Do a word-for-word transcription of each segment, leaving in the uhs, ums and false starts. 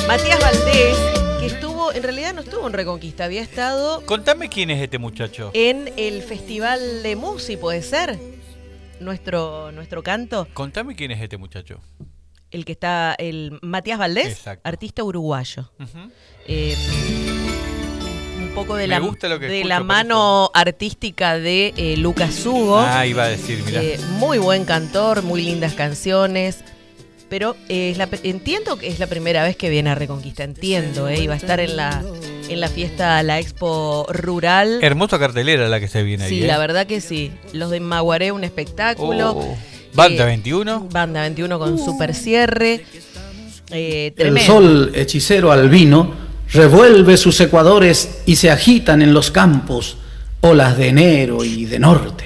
Matías Valdés, que estuvo, en realidad no estuvo en Reconquista, había estado... Contame quién es este muchacho. En el Festival de Musi, ¿puede ser? Nuestro, nuestro canto. Contame quién es este muchacho. El que está, el Matías Valdés, exacto, artista uruguayo. Uh-huh. Eh, un poco de Me la, gusta lo que de escucho, la mano artística de eh, Lucas Hugo. Ah, iba a decir, mirá. Eh, muy buen cantor, muy lindas canciones. Pero eh, es la, entiendo que es la primera vez que viene a Reconquista, entiendo, eh, iba a estar en la, en la fiesta, la Expo Rural. Hermosa cartelera la que se viene sí, ahí. Sí, ¿eh? la verdad que sí. Los de Maguaré, un espectáculo. Oh. Banda eh, veintiuno. Banda veintiuno con super cierre. Eh, El sol hechicero albino revuelve sus ecuadores y se agitan en los campos olas de enero y de norte.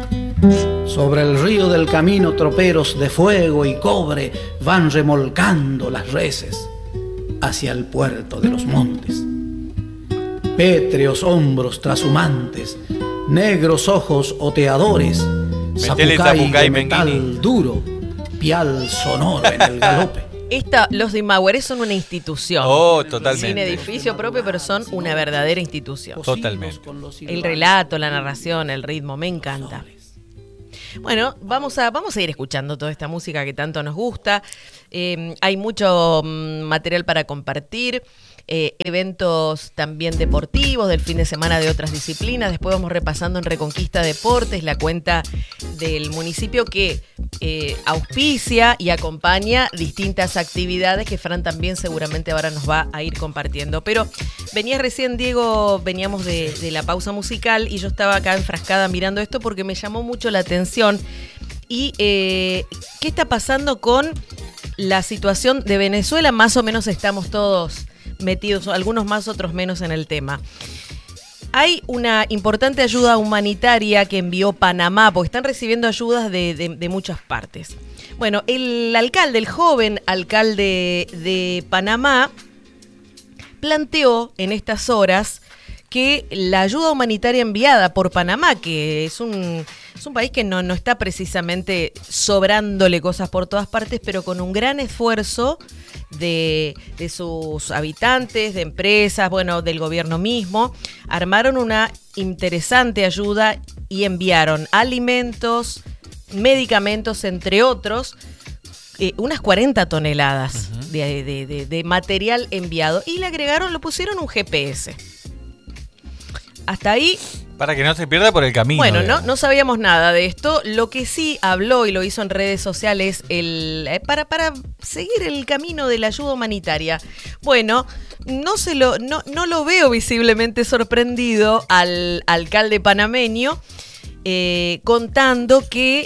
Sobre el río del camino troperos de fuego y cobre van remolcando las reses hacia el puerto de los montes. Pétreos hombros trashumantes, negros ojos oteadores, zapucay de metal duro, pial sonoro en el galope. Esta, los de Maguaré son una institución. Oh, totalmente. Sin edificio propio, pero son una verdadera institución. Totalmente. El relato, la narración, el ritmo, me encanta. Bueno, vamos a, vamos a ir escuchando toda esta música que tanto nos gusta. Eh, hay mucho mm, material para compartir. Eh, eventos también deportivos del fin de semana de otras disciplinas. Después vamos repasando en Reconquista Deportes la cuenta del municipio que eh, auspicia y acompaña distintas actividades que Fran también seguramente ahora nos va a ir compartiendo. Pero venía recién, Diego, veníamos de, de la pausa musical y yo estaba acá enfrascada mirando esto porque me llamó mucho la atención. Y eh, ¿qué está pasando con la situación de Venezuela? Más o menos estamos todos metidos, algunos más, otros menos en el tema. Hay una importante ayuda humanitaria que envió Panamá, porque están recibiendo ayudas de, de, de muchas partes. Bueno, el alcalde, el joven alcalde de Panamá, planteó en estas horas que la ayuda humanitaria enviada por Panamá, que es un, es un país que no, no está precisamente sobrándole cosas por todas partes, pero con un gran esfuerzo de, de sus habitantes, de empresas, bueno, del gobierno mismo, armaron una interesante ayuda y enviaron alimentos, medicamentos, entre otros, eh, unas cuarenta toneladas uh-huh. de, de, de, de material enviado, y le agregaron, lo pusieron un G P S. Hasta ahí... Para que no se pierda por el camino. Bueno, no, no sabíamos nada de esto. Lo que sí habló y lo hizo en redes sociales el, eh, para, para seguir el camino de la ayuda humanitaria. Bueno, no, se lo, no, no lo veo visiblemente sorprendido al alcalde panameño eh, contando que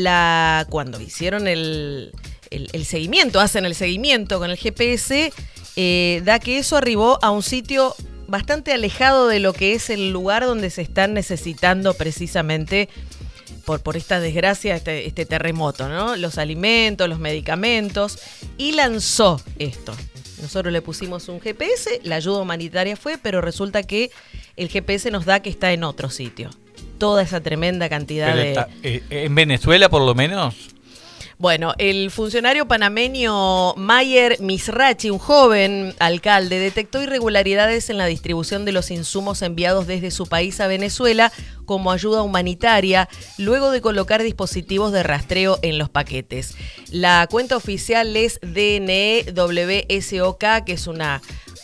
la cuando hicieron el, el, el seguimiento, hacen el seguimiento con el G P S, eh, da que eso arribó a un sitio bastante alejado de lo que es el lugar donde se están necesitando precisamente por, por esta desgracia, este, este terremoto, ¿no? Los alimentos, los medicamentos, y lanzó esto. Nosotros le pusimos un G P S, la ayuda humanitaria fue, pero resulta que el G P S nos da que está en otro sitio. Toda esa tremenda cantidad pero de... Está, eh, ¿en Venezuela por lo menos? Bueno, el funcionario panameño Mayer Misrachi, un joven alcalde, detectó irregularidades en la distribución de los insumos enviados desde su país a Venezuela como ayuda humanitaria, luego de colocar dispositivos de rastreo en los paquetes. La cuenta oficial es D N E W S O K, que es una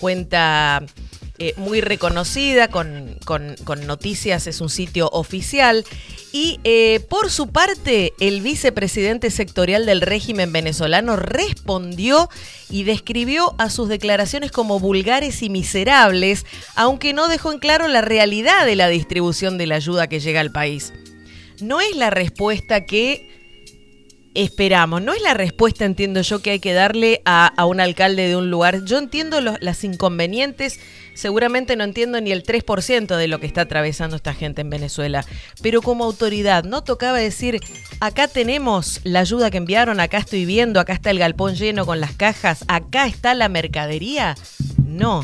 cuenta eh, muy reconocida, con, con, con noticias, es un sitio oficial. Y eh, por su parte, el vicepresidente sectorial del régimen venezolano respondió y describió a sus declaraciones como vulgares y miserables, aunque no dejó en claro la realidad de la distribución de la ayuda que llega al país. No es la respuesta que esperamos, no es la respuesta, entiendo yo, que hay que darle a, a un alcalde de un lugar. Yo entiendo los, las inconvenientes, seguramente no entiendo ni el tres por ciento de lo que está atravesando esta gente en Venezuela, pero como autoridad, ¿no tocaba decir, acá tenemos la ayuda que enviaron, acá estoy viendo, acá está el galpón lleno con las cajas, acá está la mercadería? No.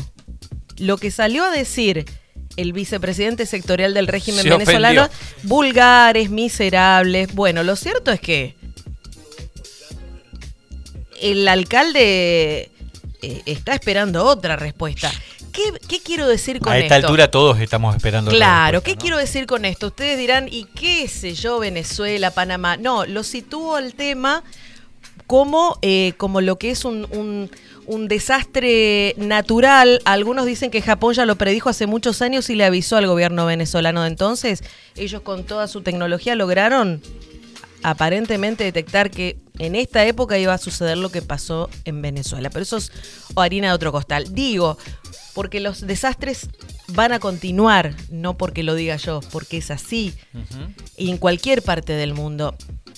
Lo que salió a decir el vicepresidente sectorial del régimen Se venezolano, ofendió. vulgares, miserables. Bueno, lo cierto es que el alcalde eh, está esperando otra respuesta. ¿Qué, qué quiero decir con A esto? esta altura todos estamos esperando otra Claro, respuesta, ¿qué ¿no? quiero decir con esto? Ustedes dirán, ¿y qué sé yo, Venezuela, Panamá? No, lo sitúo al tema como, eh, como lo que es un, un, un desastre natural. Algunos dicen que Japón ya lo predijo hace muchos años y le avisó al gobierno venezolano de entonces. Ellos con toda su tecnología lograron aparentemente detectar que en esta época iba a suceder lo que pasó en Venezuela. Pero eso es harina de otro costal. Digo, porque los desastres van a continuar, no porque lo diga yo, porque es así. Uh-huh. Y en cualquier parte del mundo.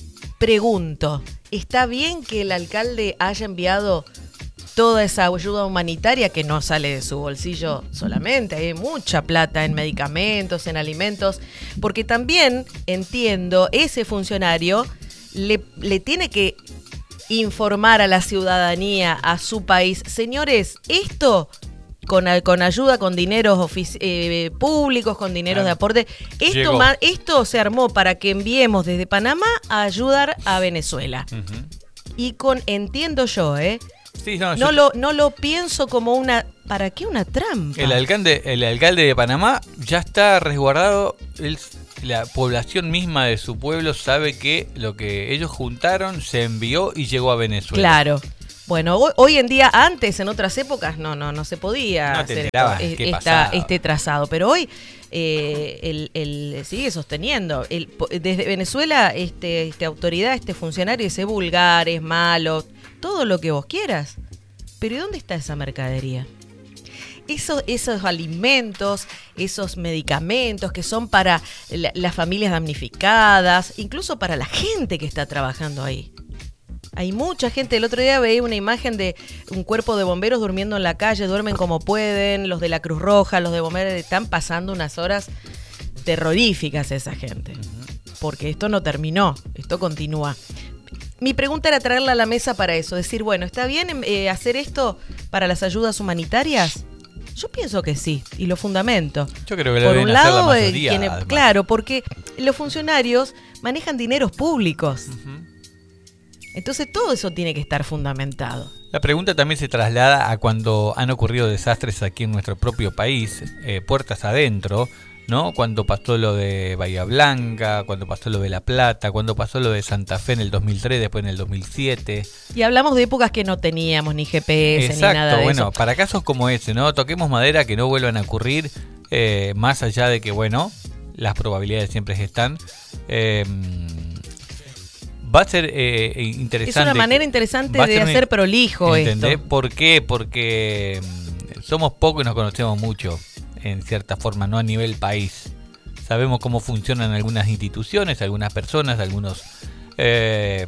Pregunto, ¿está bien que el alcalde haya enviado toda esa ayuda humanitaria que no sale de su bolsillo solamente? Hay mucha plata en medicamentos, en alimentos, porque también entiendo, ese funcionario le, le tiene que informar a la ciudadanía, a su país, señores, esto con, con ayuda, con dineros ofici- eh, públicos, con dineros claro. de aporte, esto, ma- esto se armó para que enviemos desde Panamá a ayudar a Venezuela. Uh-huh. Y con, entiendo yo, ¿eh? Sí, no, no, yo... lo, no lo pienso como una... ¿Para qué una trampa? El alcalde, el alcalde de Panamá ya está resguardado. El, la población misma de su pueblo sabe que lo que ellos juntaron se envió y llegó a Venezuela. Claro. Bueno, hoy, hoy en día, antes, en otras épocas, no no no se podía no hacer esto, esta, este trazado. Pero hoy eh, el, el sigue sosteniendo. El, desde Venezuela, este, este autoridad, este funcionario, ese vulgar, es malo, todo lo que vos quieras. Pero ¿y dónde está esa mercadería? Esos, esos alimentos, esos medicamentos que son para la, las familias damnificadas, incluso para la gente que está trabajando ahí. Hay mucha gente. El otro día veía una imagen de un cuerpo de bomberos durmiendo en la calle, duermen como pueden, los de la Cruz Roja, los de bomberos, están pasando unas horas terroríficas esa gente. Porque esto no terminó, esto continúa. Mi pregunta era traerla a la mesa para eso, decir, bueno, ¿está bien eh, hacer esto para las ayudas humanitarias? Yo pienso que sí, y lo fundamento. Yo creo que lo Por deben un hacer lado, la mayoría, tiene, claro, porque los funcionarios manejan dineros públicos. Uh-huh. Entonces todo eso tiene que estar fundamentado. La pregunta también se traslada a cuando han ocurrido desastres aquí en nuestro propio país, eh, puertas adentro, ¿no? Cuando pasó lo de Bahía Blanca, cuando pasó lo de La Plata, cuando pasó lo de Santa Fe en el dos mil tres, después en el dos mil siete. Y hablamos de épocas que no teníamos ni G P S Exacto, ni nada de bueno, eso. Para casos como ese, ¿no? Toquemos madera que no vuelvan a ocurrir, eh, más allá de que, bueno, las probabilidades siempre están. Eh, Va a ser eh, interesante. Es una manera interesante de hacer prolijo ¿entendés? esto. ¿Por qué? Porque somos pocos y nos conocemos mucho, en cierta forma, no a nivel país. Sabemos cómo funcionan algunas instituciones, algunas personas, algunos eh,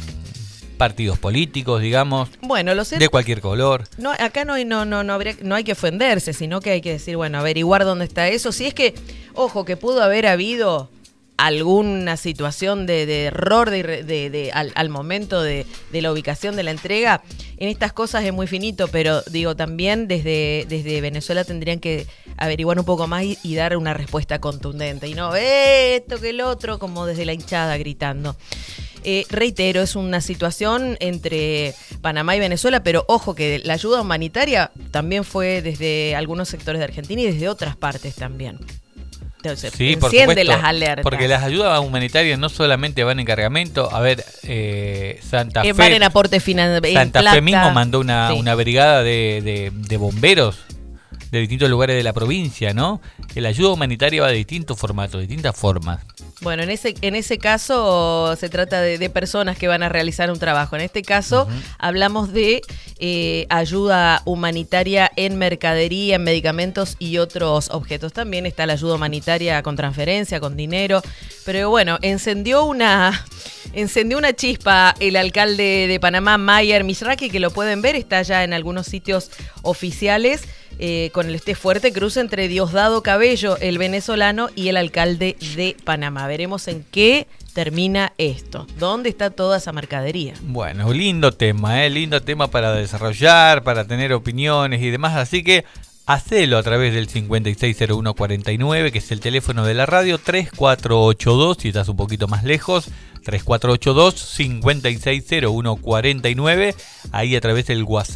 partidos políticos, digamos, bueno, lo sé, de cualquier color. No, acá no hay, no, no, no, habría, no hay que ofenderse, sino que hay que decir, bueno, averiguar dónde está eso. Si es que, ojo, que pudo haber habido alguna situación de, de error de, de, de, al, al momento de, de la ubicación de la entrega, en estas cosas es muy finito, pero digo, también desde, desde Venezuela tendrían que averiguar un poco más y, y dar una respuesta contundente, y no eh, esto que el otro, como desde la hinchada gritando. Eh, reitero, es una situación entre Panamá y Venezuela, pero ojo que la ayuda humanitaria también fue desde algunos sectores de Argentina y desde otras partes también. Entonces, sí, enciende las alertas. Porque las ayudas humanitarias no solamente van en cargamento. A ver, eh, Santa eh, Fe. Van en aporte financiero. Santa plata. Fe mismo mandó una, sí. una brigada de, de, de bomberos de distintos lugares de la provincia, ¿no? La ayuda humanitaria va de distintos formatos, de distintas formas. Bueno, en ese en ese caso se trata de, de personas que van a realizar un trabajo. En este caso uh-huh. hablamos de eh, ayuda humanitaria en mercadería, en medicamentos y otros objetos. También está la ayuda humanitaria con transferencia, con dinero. Pero bueno, encendió una encendió una chispa el alcalde de Panamá, Mayer Misraki, que lo pueden ver, está ya en algunos sitios oficiales. Eh, con el este fuerte cruce entre Diosdado Cabello, el venezolano, y el alcalde de Panamá. Veremos en qué termina esto. ¿Dónde está toda esa mercadería? Bueno, lindo tema, ¿eh? Lindo tema para desarrollar, para tener opiniones y demás. Así que hacelo a través del cincuenta y seis cero uno cuarenta y nueve, que es el teléfono de la radio, tres cuatro ocho dos, si estás un poquito más lejos, tres cuatro ocho dos, cincuenta y seis cero uno cuarenta y nueve. Ahí a través del WhatsApp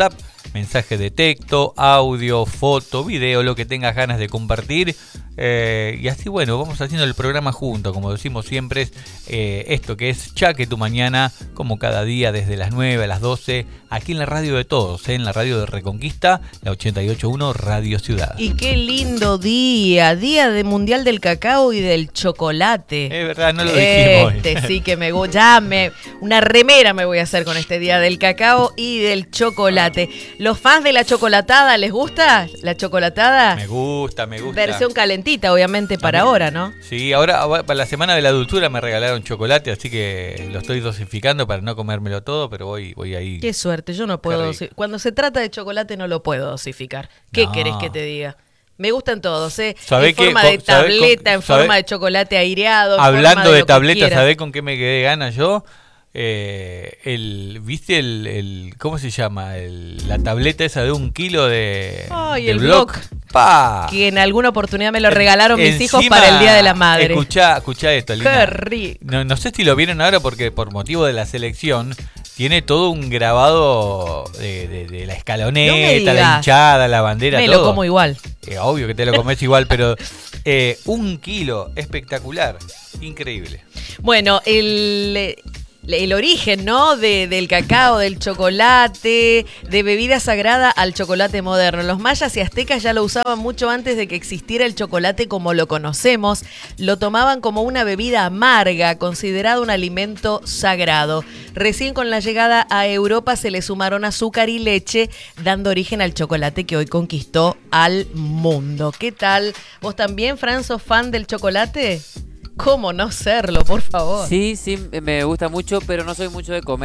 mensaje de texto, audio, foto, video, lo que tengas ganas de compartir. Eh, y así, bueno, vamos haciendo el programa juntos, como decimos siempre, es eh, esto que es Chaque tu Mañana, como cada día desde las nueve a las doce, aquí en la radio de todos, ¿eh? En la radio de Reconquista, la ochenta y ocho punto uno Radio Ciudad. Y qué lindo día, día de Mundial del Cacao y del Chocolate. Es verdad, no lo dijimos. Este sí que me gusta, ya me, una remera me voy a hacer con este día del cacao y del chocolate. ¿Los fans de la chocolatada les gusta? ¿La chocolatada? Me gusta, me gusta. Versión calentita, obviamente, para ahora, ¿no? Sí, ahora para la semana de la dulzura me regalaron chocolate, así que lo estoy dosificando para no comérmelo todo, pero voy, voy ahí. Qué suerte, yo no puedo dosificar. Cuando se trata de chocolate no lo puedo dosificar. ¿Qué No. querés que te diga? Me gustan todos, ¿eh? ¿Sabés En forma qué? de tableta, con- en forma sabés- de chocolate aireado. en Hablando forma de, lo que tableta, quieras. ¿sabés con qué me quedé gana yo? Eh, el, ¿Viste el, el cómo se llama? El, la tableta esa de un kilo de, Ay, de el Block. Block. Pa. Que en alguna oportunidad me lo regalaron mis Encima, hijos para el Día de la Madre. Escuchá, escuchá esto, Lina. Qué rico. No, no sé si lo vieron ahora porque por motivo de la selección tiene todo un grabado de, de- de la No me escaloneta, la digas. hinchada, la bandera, Me todo. lo como igual. Eh, obvio que te lo comes igual, pero eh, un kilo, espectacular, increíble. Bueno, el, el origen, ¿no? De, del cacao, del chocolate, de bebida sagrada al chocolate moderno. Los mayas y aztecas ya lo usaban mucho antes de que existiera el chocolate como lo conocemos. Lo tomaban como una bebida amarga, considerado un alimento sagrado. Recién con la llegada a Europa se le sumaron azúcar y leche, dando origen al chocolate que hoy conquistó al mundo. ¿Qué tal? ¿Vos también, Fran, sos fan del chocolate? ¿Cómo no serlo, por favor? Sí, sí, me gusta mucho, pero no soy mucho de comer.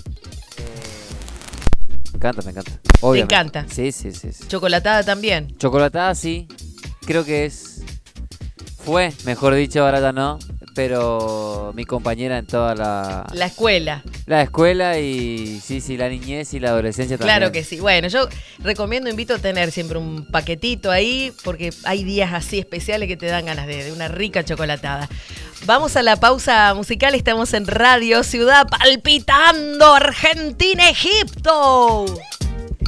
Me encanta, me encanta. Obviamente. encanta? Sí, sí, sí, sí. ¿Chocolatada también? Chocolatada, sí. Creo que es... Fue, mejor dicho, ahora ya no. Pero mi compañera en toda la... La escuela. La escuela y sí, sí, la niñez y la adolescencia también. Claro que sí. Bueno, yo recomiendo, invito a tener siempre un paquetito ahí, porque hay días así especiales que te dan ganas de, de una rica chocolatada. Vamos a la pausa musical, estamos en Radio Ciudad palpitando Argentina-Egipto.